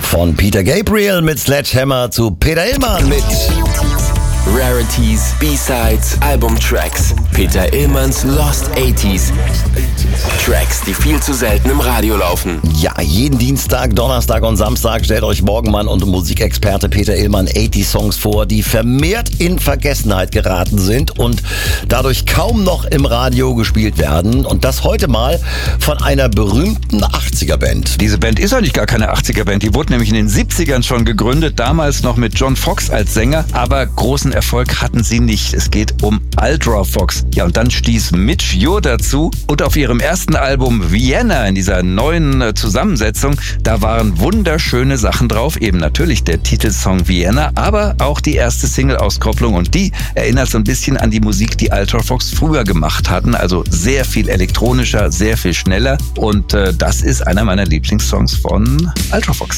Von Peter Gabriel mit Sledgehammer zu Peter Illmann mit Rarities, B-Sides, Albumtracks. Peter Illmanns Lost 80s. Tracks, die viel zu selten im Radio laufen. Ja, jeden Dienstag, Donnerstag und Samstag stellt euch Morgenmann und Musikexperte Peter Illmann 80 Songs vor, die vermehrt in Vergessenheit geraten sind und dadurch kaum noch im Radio gespielt werden. Und das heute mal von einer berühmten 80er-Band. Diese Band ist eigentlich gar keine 80er-Band. Die wurde nämlich in den 70ern schon gegründet, damals noch mit John Fox als Sänger, aber großen Erfolg hatten sie nicht. Es geht um Ultravox. Ja, und dann stieß Midge Ure dazu und auf ihrem ersten Album Vienna in dieser neuen Zusammensetzung, da waren wunderschöne Sachen drauf. Eben natürlich der Titelsong Vienna, aber auch die erste Single-Auskopplung und die erinnert so ein bisschen an die Musik, die Ultravox früher gemacht hatten. Also sehr viel elektronischer, sehr viel schneller und das ist einer meiner Lieblingssongs von Ultravox.